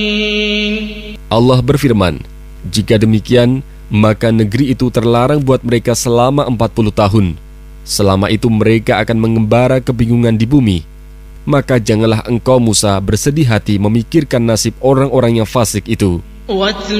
Allah berfirman, jika demikian, maka negeri itu terlarang buat mereka selama 40 tahun. Selama itu mereka akan mengembara kebingungan di bumi. Maka janganlah engkau Musa bersedih hati memikirkan nasib orang-orang yang fasik itu.